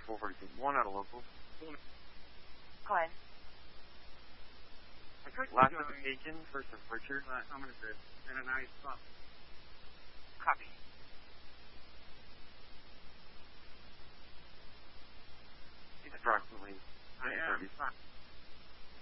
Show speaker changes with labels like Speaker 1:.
Speaker 1: 441 out of local.
Speaker 2: Go ahead.
Speaker 1: Last notification, first of Richard.
Speaker 3: I'm going to say, and a nice stop.
Speaker 2: Copy.
Speaker 1: Approximately 9:30.